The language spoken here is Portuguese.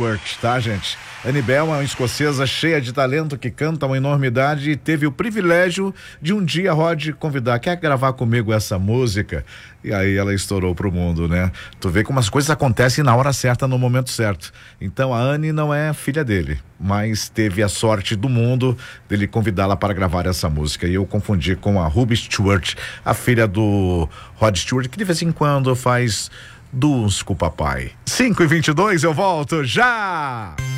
Stewart, tá, gente? Annie Bell é uma escocesa cheia de talento que canta uma enormidade e teve o privilégio de um dia Rod convidar, quer gravar comigo essa música? E aí ela estourou pro mundo, né? Tu vê como as coisas acontecem na hora certa, no momento certo. Então a Annie não é filha dele, mas teve a sorte do mundo dele convidá-la para gravar essa música. E eu confundi com a Ruby Stewart, a filha do Rod Stewart, que de vez em quando faz duos com o papai. 5:22, eu volto já!